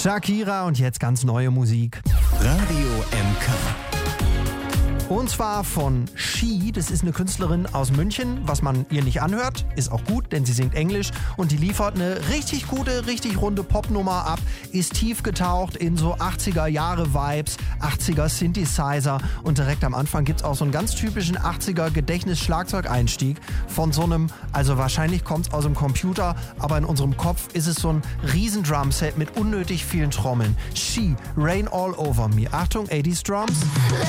Shakira und jetzt ganz neue Musik. Radio MK. Und zwar von She, das ist eine Künstlerin aus München. Was man ihr nicht anhört, ist auch gut, denn sie singt Englisch und die liefert eine richtig gute, richtig runde Popnummer ab, ist tief getaucht in so 80er-Jahre-Vibes, 80er Synthesizer und direkt am Anfang gibt's auch so einen ganz typischen 80er Gedächtnis-Schlagzeugeinstieg von so einem, also wahrscheinlich kommt's aus dem Computer, aber in unserem Kopf ist es so ein riesen Drumset mit unnötig vielen Trommeln. She, Rain All Over Me. Achtung, 80s Drums.